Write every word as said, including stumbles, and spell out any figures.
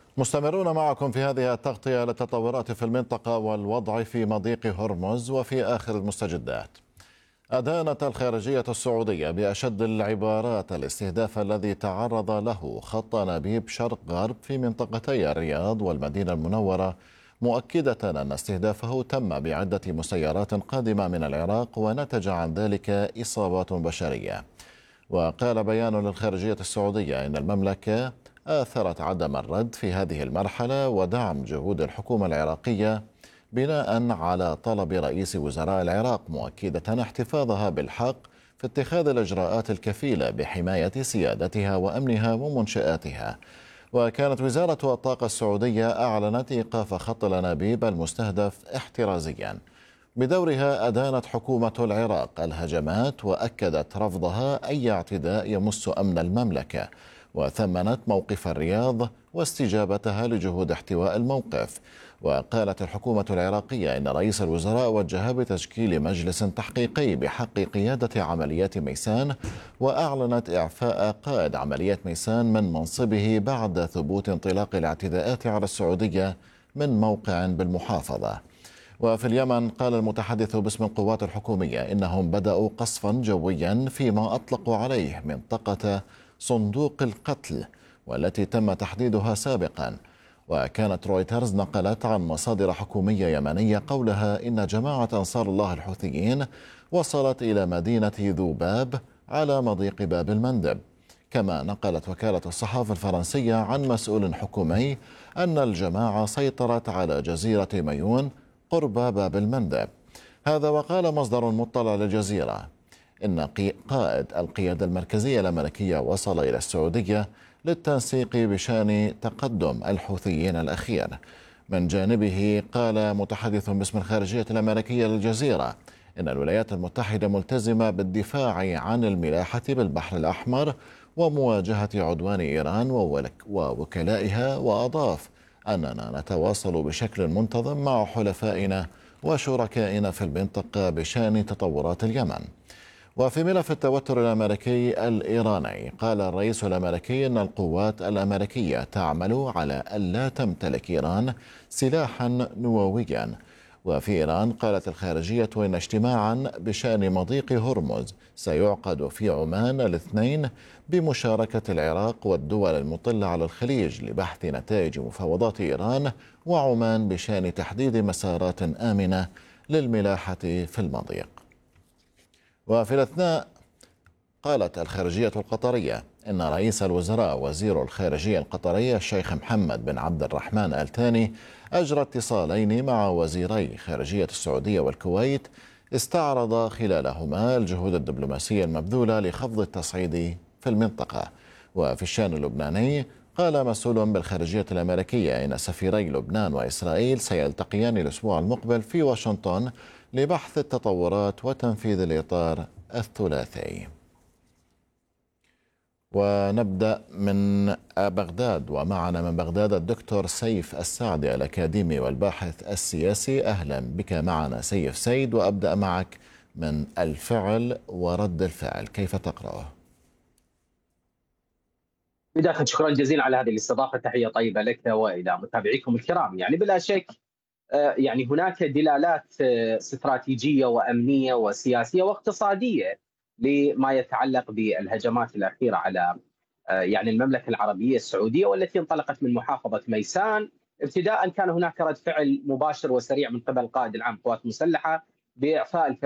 مستمرون معكم في هذه التغطية للتطورات في المنطقة والوضع في مضيق هرمز وفي آخر المستجدات. أدانت الخارجية السعودية بأشد العبارات الاستهداف الذي تعرض له خط أنابيب شرق غرب في منطقتي الرياض والمدينة المنورة، مؤكدة أن استهدافه تم بعدة مسيرات قادمة من العراق ونتج عن ذلك إصابات بشرية. وقال بيان للخارجية السعودية إن المملكة آثرت عدم الرد في هذه المرحلة ودعم جهود الحكومة العراقية بناء على طلب رئيس وزراء العراق، مؤكدة احتفاظها بالحق في اتخاذ الإجراءات الكفيلة بحماية سيادتها وأمنها ومنشآتها. وكانت وزارة الطاقة السعودية أعلنت إيقاف خط الأنابيب المستهدف احترازيا. بدورها أدانت حكومة العراق الهجمات وأكدت رفضها أي اعتداء يمس أمن المملكة، وثمنت موقف الرياض واستجابتها لجهود احتواء الموقف. وقالت الحكومة العراقية إن رئيس الوزراء وجه بتشكيل مجلس تحقيقي بحق قيادة عمليات ميسان، وأعلنت إعفاء قائد عمليات ميسان من منصبه بعد ثبوت انطلاق الاعتداءات على السعودية من موقع بالمحافظة. وفي اليمن قال المتحدث باسم القوات الحكومية إنهم بدأوا قصفا جويا فيما أطلقوا عليه منطقة صندوق القتل والتي تم تحديدها سابقا. وكانت رويترز نقلت عن مصادر حكومية يمنية قولها إن جماعة أنصار الله الحوثيين وصلت إلى مدينة ذوباب على مضيق باب المندب. كما نقلت وكالة الصحافة الفرنسية عن مسؤول حكومي أن الجماعة سيطرت على جزيرة ميون قرب باب المندب. هذا وقال مصدر مطلع للجزيرة إن قائد القيادة المركزية الأمريكية وصل إلى السعودية للتنسيق بشأن تقدم الحوثيين الأخير. من جانبه قال متحدث باسم الخارجية الأمريكية للجزيرة إن الولايات المتحدة ملتزمة بالدفاع عن الملاحة بالبحر الأحمر ومواجهة عدوان إيران ووكلائها، وأضاف أننا نتواصل بشكل منتظم مع حلفائنا وشركائنا في المنطقة بشأن تطورات اليمن. وفي ملف التوتر الأمريكي الإيراني قال الرئيس الأمريكي أن القوات الأمريكية تعمل على ألا تمتلك إيران سلاحا نوويا. وفي إيران قالت الخارجية إن اجتماعا بشأن مضيق هرمز سيعقد في عمان الاثنين بمشاركة العراق والدول المطلة على الخليج لبحث نتائج مفاوضات إيران وعمان بشأن تحديد مسارات آمنة للملاحة في المضيق. وفي الأثناء قالت الخارجية القطرية إن رئيس الوزراء وزير الخارجية القطرية الشيخ محمد بن عبد الرحمن آل ثاني أجرى اتصالين مع وزيري خارجية السعودية والكويت استعرض خلالهما الجهود الدبلوماسية المبذولة لخفض التصعيد في المنطقة. وفي الشأن اللبناني قال مسؤول بالخارجية الأمريكية إن سفيري لبنان وإسرائيل سيلتقيان الأسبوع المقبل في واشنطن لبحث التطورات وتنفيذ الإطار الثلاثي. ونبدأ من بغداد، ومعنا من بغداد الدكتور سيف السعدي الأكاديمي والباحث السياسي. أهلا بك معنا سيف سيد، وأبدأ معك من الفعل ورد الفعل، كيف تقرأه؟ بداية شكرا جزيلا على هذه الاستضافة، تحية طيبة لك وإلى متابعيكم الكرام. يعني بلا شك يعني هناك دلالات استراتيجية وأمنية وسياسية واقتصادية لما يتعلق بالهجمات الأخيرة على يعني المملكة العربية السعودية، والتي انطلقت من محافظة ميسان. ابتداء كان هناك رد فعل مباشر وسريع من قبل القائد العام للقوات المسلحة بإعفاء